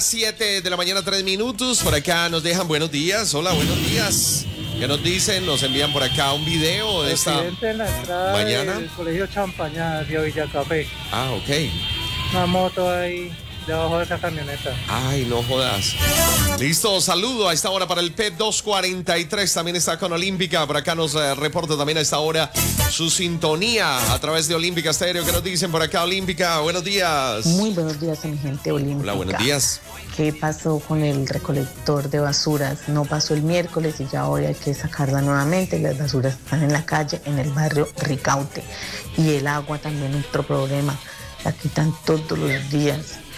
7 de la mañana, 3 minutos. Por acá nos dejan buenos días. Hola, buenos días. ¿Qué nos dicen? Nos envían por acá un video de esta en la entrada mañana. del colegio Champañá de Villacafé. Ah, ok. Una moto ahí debajo de esa camioneta. Ay, no jodas. Listo, saludo a esta hora para el PEP 243. También está con Olímpica. Por acá nos reporta también a esta hora su sintonía a través de Olímpica Estéreo. ¿Qué nos dicen por acá, Olímpica? Buenos días. Muy buenos días a mi gente olímpica. Hola, buenos días. ¿Qué pasó con el recolector de basuras? No pasó el miércoles y ya hoy hay que sacarla nuevamente. Las basuras están en la calle, en el barrio Ricaute. Y el agua también otro problema. La quitan todos los días.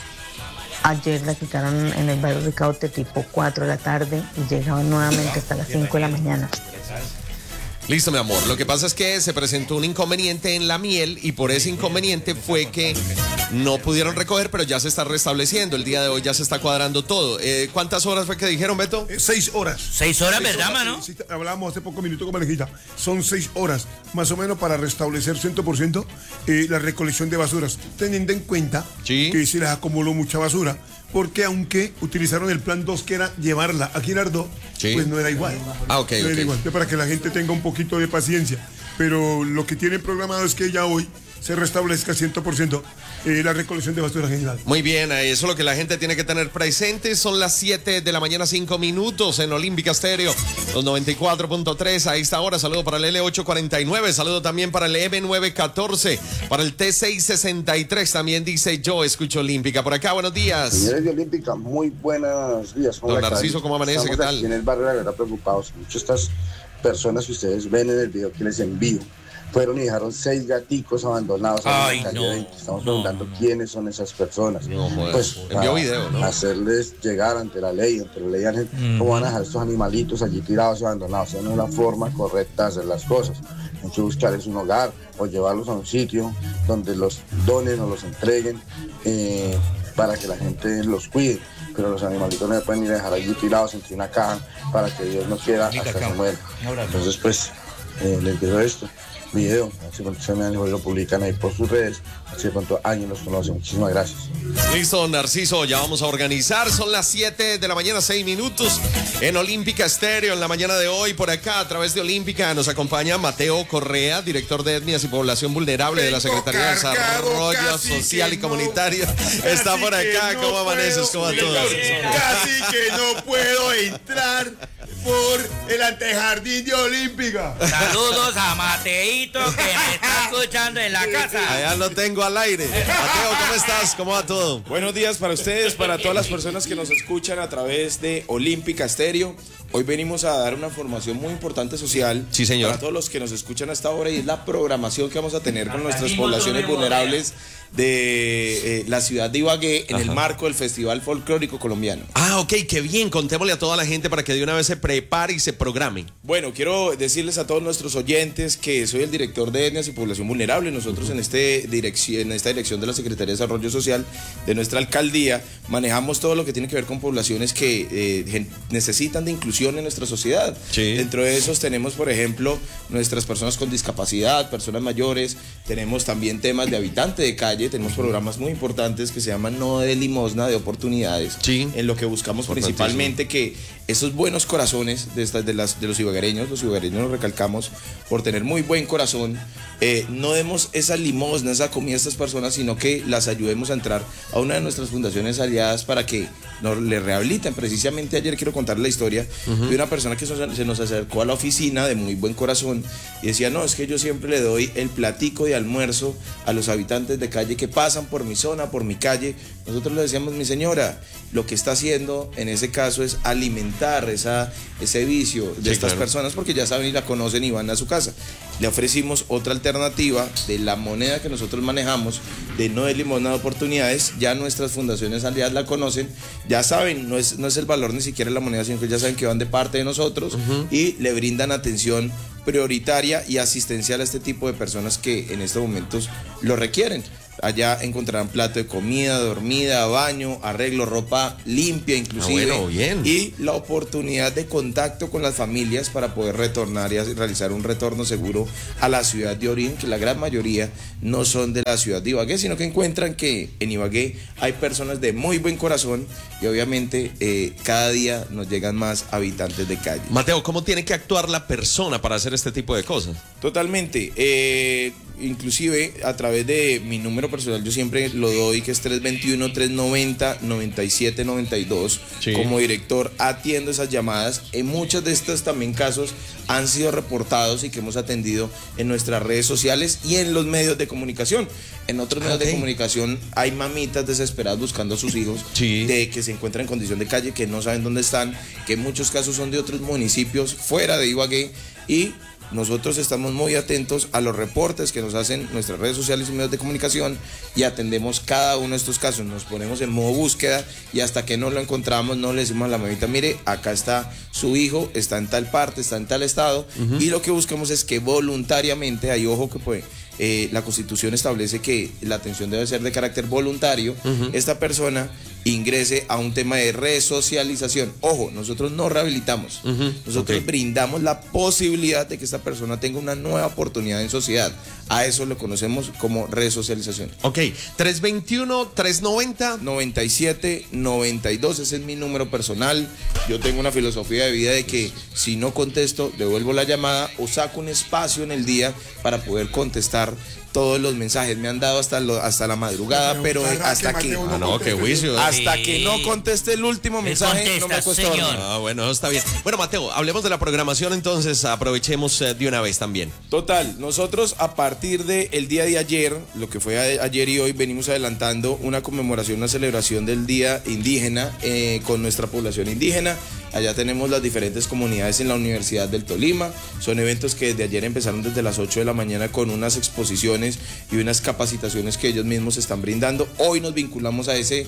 Ayer la quitaron en el barrio Ricaute tipo 4 de la tarde y llegaban nuevamente hasta las 5 de la mañana. Listo, mi amor. Lo que pasa es que se presentó un inconveniente en la miel y por ese inconveniente fue que no pudieron recoger, pero ya se está restableciendo. El día de hoy ya se está cuadrando todo. ¿Cuántas horas fue que dijeron, Beto? 6 horas. 6 horas, ¿verdad, mano? Sí, hablábamos hace poco minutos con Marejita. Son 6 horas, más o menos, para restablecer 100% la recolección de basuras, teniendo en cuenta que se les acumuló mucha basura. Porque aunque utilizaron el plan 2, que era llevarla a Girardot, pues no era igual. Ah, ok. No era igual. Para que la gente tenga un poquito de paciencia. Pero lo que tienen programado es que ya hoy se restablezca 100% la recolección de basura general. Muy bien, eso es lo que la gente tiene que tener presente. Son las 7 de la mañana, 5 minutos en Olímpica Estéreo, los 94.3 a esta hora. Saludo para el L849, saludo también para el M914, para el T663. También dice yo escucho Olímpica. Por acá, buenos días. Señores de Olímpica, muy buenos días. Don Narciso, ¿cómo amanece? Estamos ¿Qué tal? aquí en el barrio, la verdad, preocupados. Muchas de estas personas que ustedes ven en el video que les envío fueron y dejaron 6 gaticos abandonados en la calle 20. Estamos preguntando quiénes son esas personas. Pues envió video, ¿no? Hacerles llegar ante la ley, cómo van a dejar estos animalitos allí tirados y abandonados. Esa no es la forma correcta de hacer las cosas. Hay que buscarles un hogar o llevarlos a un sitio donde los donen o los entreguen para que la gente los cuide. Pero los animalitos no se pueden ir a dejar allí tirados entre una caja para que Dios no quiera hasta se mueran. Entonces, pues, les digo esto. Video, así cuando se me lo publican ahí por sus redes, así cuánto alguien los conoce. Muchísimas gracias. Listo, Narciso, ya vamos a organizar. Son las 7 de la mañana, 6 minutos en Olímpica Estéreo. En la mañana de hoy, por acá, a través de Olímpica, nos acompaña Mateo Correa, director de Etnias y Población Vulnerable de la Secretaría de Desarrollo Social y Comunitario. Está por acá. ¿Cómo amaneces? ¿Cómo a todos? Casi que no puedo entrar por el antejardín de Olímpica. Saludos a Mateito que me está escuchando en la casa. Allá lo tengo al aire. Mateo, ¿cómo estás? ¿Cómo va todo? Buenos días para ustedes, para todas las personas que nos escuchan a través de Olímpica Estéreo. Hoy venimos a dar una formación muy importante social. Sí, señor. Para todos los que nos escuchan hasta ahora, y es la programación que vamos a tener con nuestras poblaciones vulnerables de la ciudad de Ibagué en el marco del Festival Folclórico Colombiano. Ah, ok, qué bien. Contémosle a toda la gente para que de una vez se prepare y se programe. Bueno, quiero decirles a todos nuestros oyentes que soy el director de Etnias y Población Vulnerable. Nosotros en esta dirección de la Secretaría de Desarrollo Social de nuestra alcaldía manejamos todo lo que tiene que ver con poblaciones que necesitan de inclusión en nuestra sociedad. Dentro de esos tenemos, por ejemplo, nuestras personas con discapacidad, personas mayores, tenemos también temas de habitante de calle, tenemos programas muy importantes que se llaman No de Limosna, de Oportunidades, en lo que buscamos principalmente que esos buenos corazones de los ibaguereños los recalcamos por tener muy buen corazón, no demos esa limosna, esa comida a estas personas, sino que las ayudemos a entrar a una de nuestras fundaciones aliadas para que le rehabiliten. Precisamente ayer quiero contar la historia de una persona que se nos acercó a la oficina de muy buen corazón y decía, no, es que yo siempre le doy el platico de almuerzo a los habitantes de calle que pasan por mi zona, por mi calle. Nosotros le decíamos, mi señora, lo que está haciendo en ese caso es alimentar ese vicio de estas personas porque ya saben y la conocen y van a su casa. Le ofrecimos otra alternativa de la moneda que nosotros manejamos, de No de Limosna de Oportunidades. Ya nuestras fundaciones aliadas la conocen, ya saben, no es el valor ni siquiera la moneda, sino que ya saben que van de parte de nosotros y le brindan atención prioritaria y asistencial a este tipo de personas que en estos momentos lo requieren. Allá encontrarán plato de comida, dormida, baño, arreglo, ropa limpia inclusive. Bueno, bien. Y la oportunidad de contacto con las familias para poder retornar y realizar un retorno seguro a la ciudad de Orín, que la gran mayoría no son de la ciudad de Ibagué, sino que encuentran que en Ibagué hay personas de muy buen corazón y obviamente cada día nos llegan más habitantes de calle. Mateo, ¿cómo tiene que actuar la persona para hacer este tipo de cosas? Totalmente. Inclusive a través de mi número personal yo siempre lo doy, que es 321-390-9792. Sí. Como director atiendo esas llamadas. En muchos de estos también casos han sido reportados y que hemos atendido en nuestras redes sociales y en los medios de comunicación. En otros medios de comunicación hay mamitas desesperadas buscando a sus hijos, de que se encuentran en condición de calle, que no saben dónde están, que en muchos casos son de otros municipios fuera de Ibagué, y nosotros estamos muy atentos a los reportes que nos hacen nuestras redes sociales y medios de comunicación y atendemos cada uno de estos casos. Nos ponemos en modo búsqueda y hasta que no lo encontramos no le decimos a la mamita, mire, acá está su hijo, está en tal parte, está en tal estado, y lo que buscamos es que voluntariamente, ahí ojo que pues la Constitución establece que la atención debe ser de carácter voluntario, esta persona ingrese a un tema de resocialización. Ojo, nosotros no rehabilitamos, nosotros brindamos la posibilidad de que esta persona tenga una nueva oportunidad en sociedad. A eso lo conocemos como resocialización. 321-390-9792, ese es mi número personal. Yo tengo una filosofía de vida de que si no contesto, devuelvo la llamada o saco un espacio en el día para poder contestar todos los mensajes. Me han dado hasta la madrugada, pero hasta que qué juicio. Hasta que no conteste el último mensaje, no me cuesta dormir. Bueno, está bien. Bueno, Mateo, hablemos de la programación entonces, aprovechemos de una vez también. Total, nosotros a partir del día de ayer, lo que fue ayer y hoy, venimos adelantando una conmemoración, una celebración del Día Indígena con nuestra población indígena. Allá tenemos las diferentes comunidades en la Universidad del Tolima. Son eventos que desde ayer empezaron desde las 8 de la mañana con unas exposiciones y unas capacitaciones que ellos mismos están brindando. Hoy nos vinculamos a ese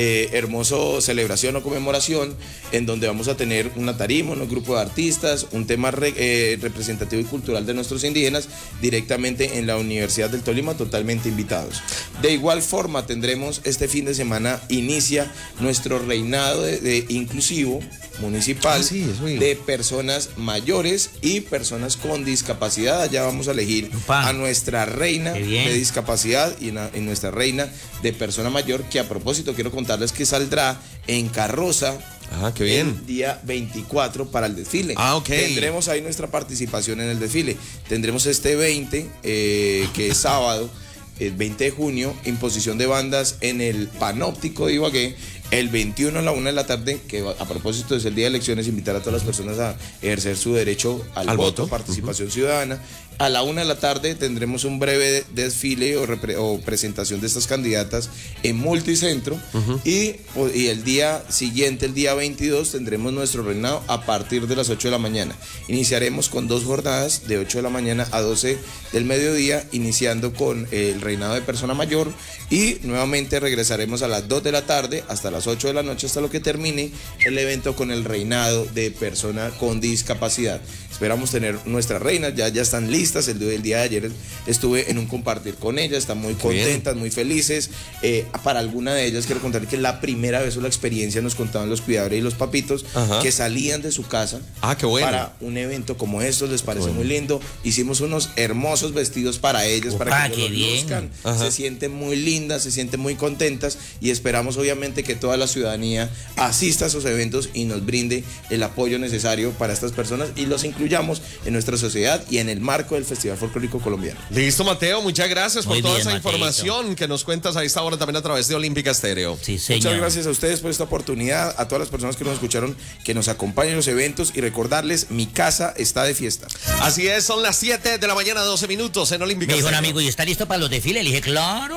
hermoso celebración o conmemoración en donde vamos a tener una tarima, un grupo de artistas, un tema representativo y cultural de nuestros indígenas directamente en la Universidad del Tolima, totalmente invitados. De igual forma tendremos este fin de semana, inicia nuestro reinado de inclusivo municipal de personas mayores y personas con discapacidad. Allá vamos a elegir a nuestra reina de discapacidad y nuestra reina de persona mayor, que a propósito quiero contarles que saldrá en carroza qué bien. El día 24 para el desfile. Tendremos ahí nuestra participación en el desfile. Tendremos este 20, que es sábado, el 20 de junio, imposición de bandas en el Panóptico de Ibagué. El 21 a la 1 de la tarde, que a propósito es el día de elecciones, invitar a todas las personas a ejercer su derecho al voto, participación ciudadana. A la 1 de la tarde tendremos un breve desfile o presentación de estas candidatas en Multicentro. Y el día siguiente, el día 22, tendremos nuestro reinado a partir de las 8 de la mañana. Iniciaremos con 2 jornadas de 8 de la mañana a 12 del mediodía, iniciando con el reinado de persona mayor, y nuevamente regresaremos a las 2 de la tarde hasta las 8 de la noche, hasta lo que termine el evento con el reinado de persona con discapacidad. Esperamos tener nuestras reinas, ya están listas. El día de ayer estuve en un compartir con ellas, están muy contentas, muy felices. Para alguna de ellas quiero contar que la primera vez o la experiencia nos contaban los cuidadores y los papitos que salían de su casa para un evento como estos, les parece muy lindo. Hicimos unos hermosos vestidos para ellas, para que los luzcan. Se sienten muy lindas, se sienten muy contentas, y esperamos obviamente que toda la ciudadanía asista a esos eventos y nos brinde el apoyo necesario para estas personas y los incluyamos en nuestra sociedad y en el marco del Festival Folclórico Colombiano. Listo, Mateo, muchas gracias por toda esa información que nos cuentas a esta hora también a través de Olímpica Estéreo. Sí, señor. Muchas gracias a ustedes por esta oportunidad, a todas las personas que nos escucharon, que nos acompañen en los eventos, y recordarles, mi casa está de fiesta. Así es, son las 7 de la mañana, 12 minutos en Olímpica Estéreo. Me dijo un amigo, ¿y está listo para los desfiles? Le dije, claro.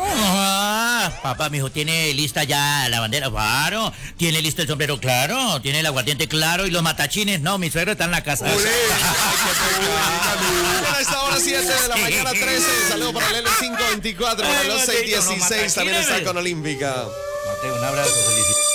Papá, mi hijo, ¿tiene lista ya la bandera? Claro. ¿Tiene listo el sombrero? Claro. ¿Tiene el aguardiente? Claro. ¿Y los matachines? No, mi suegro está en la casa. A esta hora 7 de la mañana, 13. Saludos para el L524, para los 616. También está con Olímpica. Mateo, un abrazo, felicidades.